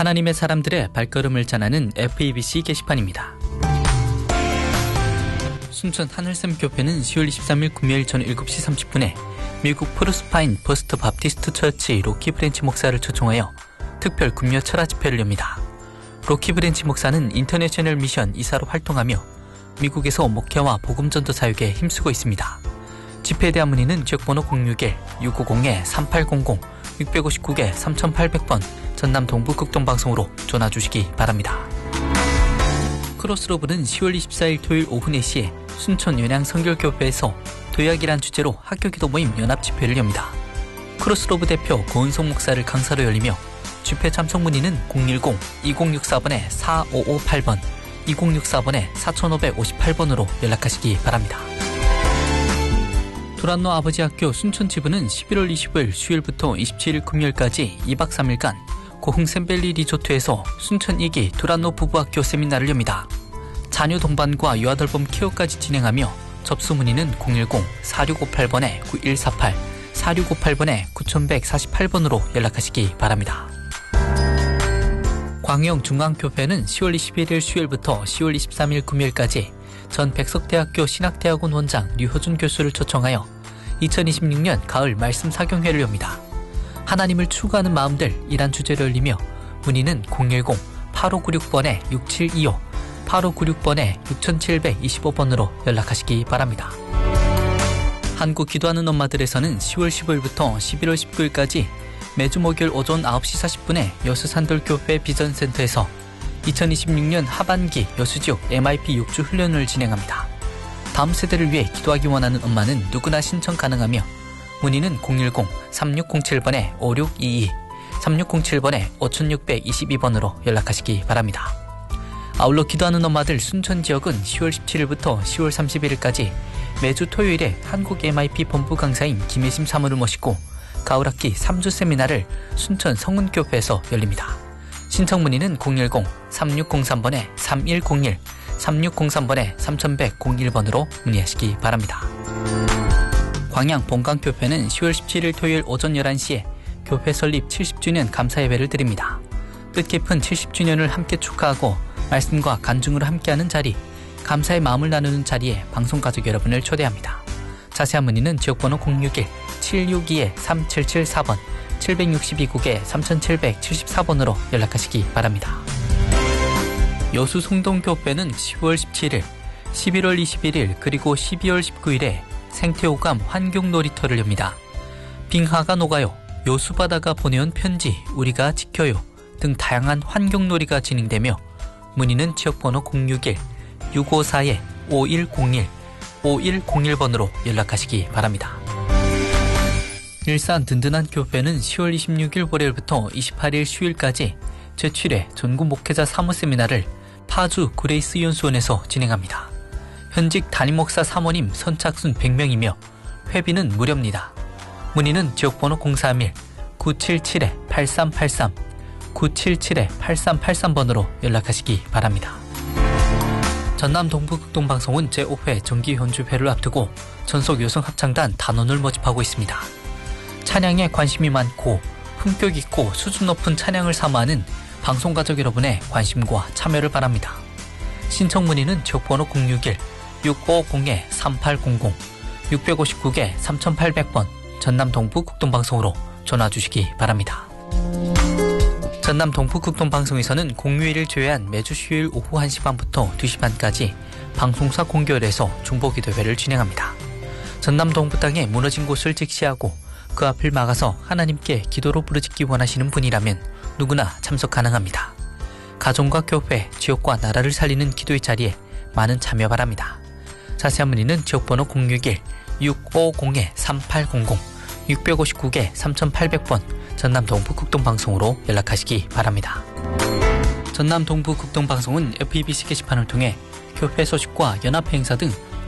하나님의 사람들의 발걸음을 전하는 FEBC 게시판입니다. 순천 하늘샘 교회는 10월 23일 금요일 저녁 7시 30분에 미국 포르스파인 퍼스트 바프티스트 처치 로키 브랜치 목사를 초청하여 특별 금요 철화 집회를 엽니다. 로키 브랜치 목사는 인터내셔널 미션 이사로 활동하며 미국에서 목회와 복음전도 사역에 힘쓰고 있습니다. 집회에 대한 문의는 지역번호 061-650-3800, 659-3800번 전남 동부극동방송으로 전화주시기 바랍니다. 크로스로브는 10월 24일 토요일 오후 4시에 순천 연양 성결교회에서 도약이란 주제로 학교기도 모임 연합집회를 엽니다. 크로스로브 대표 고은성 목사를 강사로 열리며 집회 참석 문의는 010-2064-4558번, 2064-4558번으로 연락하시기 바랍니다. 도란노 아버지학교 순천 지부는 11월 25일 수요일부터 27일 금요일까지 2박 3일간 고흥 샘밸리 리조트에서 순천 2기 도란노 부부학교 세미나를 엽니다. 자녀 동반과 유아돌봄 케어까지 진행하며 접수 문의는 010-4658-9148, 4658-9148번으로 연락하시기 바랍니다. 광영중앙교회는 10월 21일 수요일부터 10월 23일 금요일까지 전 백석대학교 신학대학원 원장 류효준 교수를 초청하여 2026년 가을 말씀 사경회를 엽니다. 하나님을 추구하는 마음들 이란 주제로 열리며 문의는 010-8596-6725, 8596-6725번으로 연락하시기 바랍니다. 한국 기도하는 엄마들에서는 10월 15일부터 11월 19일까지 매주 목요일 오전 9시 40분에 여수산돌교회 비전센터에서 2026년 하반기 여수지역 MIP 6주 훈련을 진행합니다. 다음 세대를 위해 기도하기 원하는 엄마는 누구나 신청 가능하며 문의는 010-3607-5622, 3607-5622번으로 연락하시기 바랍니다. 아울러 기도하는 엄마들 순천 지역은 10월 17일부터 10월 31일까지 매주 토요일에 한국 MIP 본부 강사인 김혜심 사무를 모시고 가을학기 3주 세미나를 순천 성은교회에서 열립니다. 신청 문의는 010-3603-3101, 3603-3101번으로 문의하시기 바랍니다. 광양 본강교회는 10월 17일 토요일 오전 11시에 교회 설립 70주년 감사예배를 드립니다. 뜻깊은 70주년을 함께 축하하고 말씀과 간증으로 함께하는 자리, 감사의 마음을 나누는 자리에 방송가족 여러분을 초대합니다. 자세한 문의는 지역번호 061-762-3774번, 762국에-3774번으로 연락하시기 바랍니다. 여수 송동교회는 10월 17일, 11월 21일 그리고 12월 19일에 생태오감 환경놀이터를 엽니다. 빙하가 녹아요, 여수바다가 보내온 편지 우리가 지켜요 등 다양한 환경놀이가 진행되며 문의는 지역번호 061-654-5101, 5101번으로 연락하시기 바랍니다. 일산 든든한 교회는 10월 26일 월요일부터 28일 수요일까지 제7회 전국 목회자 사무 세미나를 파주 그레이스 연수원에서 진행합니다. 현직 담임 목사 사모님 선착순 100명이며 회비는 무료입니다. 문의는 지역번호 031-977-8383, 977-8383번으로 연락하시기 바랍니다. 전남 동부극동방송은 제5회 정기현주회를 앞두고 전속 여성합창단 단원을 모집하고 있습니다. 찬양에 관심이 많고 품격 있고 수준 높은 찬양을 사모하는 방송가족 여러분의 관심과 참여를 바랍니다. 신청 문의는 지역번호 061-650-3800, 659-3800번 전남 동부극동방송으로 전화주시기 바랍니다. 전남 동부극동방송에서는 공휴일을 제외한 매주 수요일 오후 1시 반부터 2시 반까지 방송사 공개월에서 중보기도회를 진행합니다. 전남 동부 땅에 무너진 곳을 직시하고 그 앞을 막아서 하나님께 기도로 부르짖기 원하시는 분이라면 누구나 참석 가능합니다. 가정과 교회, 지역과 나라를 살리는 기도의 자리에 많은 참여 바랍니다. 자세한 문의는 지역번호 061-650-3800, 659-3800번 전남 동부극동방송으로 연락하시기 바랍니다. 전남 동부극동방송은 FEBC 게시판을 통해 교회 소식과 연합회 행사 등